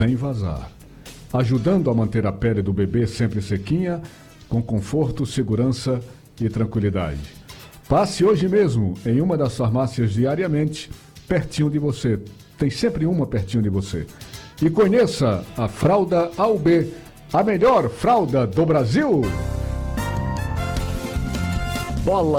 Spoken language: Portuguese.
sem vazar, ajudando a manter a pele do bebê sempre sequinha, com conforto, segurança e tranquilidade. Passe hoje mesmo em uma das farmácias diariamente, pertinho de você. Tem sempre uma pertinho de você. E conheça a Fralda AUB, a melhor fralda do Brasil. Bola